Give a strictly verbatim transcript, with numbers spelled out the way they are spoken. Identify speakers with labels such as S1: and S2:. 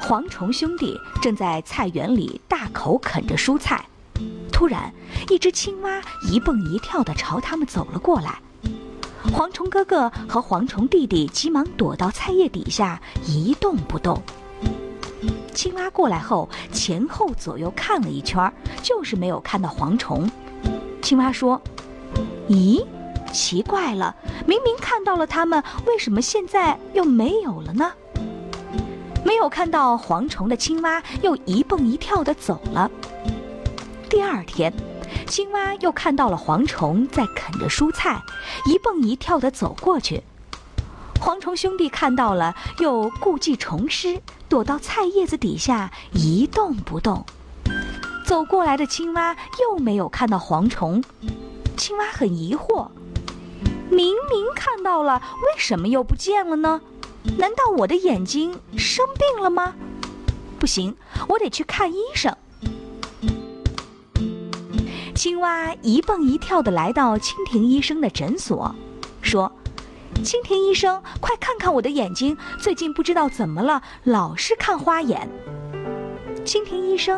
S1: 蝗虫兄弟正在菜园里大口啃着蔬菜，突然，一只青蛙一蹦一跳地朝他们走了过来。蝗虫哥哥和蝗虫弟弟急忙躲到菜叶底下，一动不动。青蛙过来后，前后左右看了一圈，就是没有看到蝗虫。青蛙说：“咦，奇怪了，明明看到了它们，为什么现在又没有了呢？”没有看到蝗虫的青蛙又一蹦一跳地走了。第二天，青蛙又看到了蝗虫在啃着蔬菜，一蹦一跳地走过去。蝗虫兄弟看到了，又故技重施，躲到菜叶子底下一动不动。走过来的青蛙又没有看到蝗虫，青蛙很疑惑，明明看到了，为什么又不见了呢？难道我的眼睛生病了吗？不行，我得去看医生。青蛙一蹦一跳地来到蜻蜓医生的诊所，说：“蜻蜓医生，快看看我的眼睛，最近不知道怎么了，老是看花眼。”蜻蜓医生